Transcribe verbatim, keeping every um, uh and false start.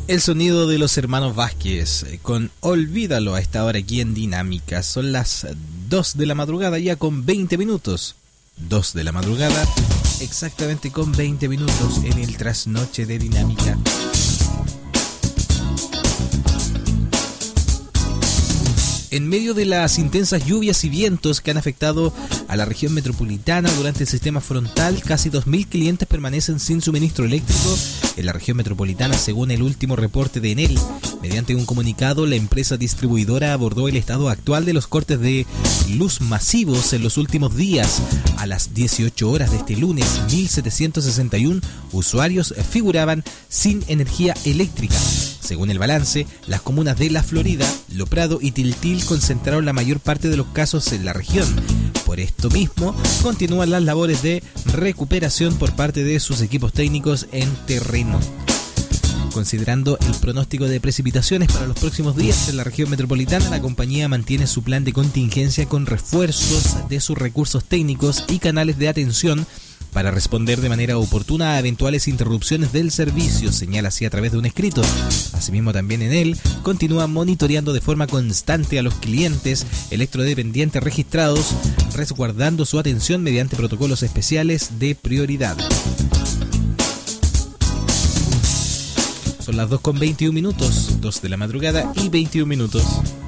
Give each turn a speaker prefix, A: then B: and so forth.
A: El sonido de los hermanos Vázquez con Olvídalo a esta hora aquí en Dinámica. Son las dos de la madrugada ya con veinte minutos. dos de la madrugada exactamente con veinte minutos en el trasnoche de Dinámica. En medio de las intensas lluvias y vientos que han afectado a la región metropolitana durante el sistema frontal, casi dos mil clientes permanecen sin suministro eléctrico en la región metropolitana, según el último reporte de Enel. Mediante un comunicado, la empresa distribuidora abordó el estado actual de los cortes de luz masivos en los últimos días. A las dieciocho horas de este lunes, mil setecientos sesenta y uno usuarios figuraban sin energía eléctrica. Según el balance, las comunas de La Florida, Lo Prado y Tiltil concentraron la mayor parte de los casos en la región. Por esto mismo, continúan las labores de recuperación por parte de sus equipos técnicos en terreno. Considerando el pronóstico de precipitaciones para los próximos días en la región metropolitana, la compañía mantiene su plan de contingencia con refuerzos de sus recursos técnicos y canales de atención para responder de manera oportuna a eventuales interrupciones del servicio, señala así a través de un escrito. Asimismo, también en él continúa monitoreando de forma constante a los clientes electrodependientes registrados, resguardando su atención mediante protocolos especiales de prioridad. Son las dos con veintiún minutos, dos de la madrugada y veintiún minutos.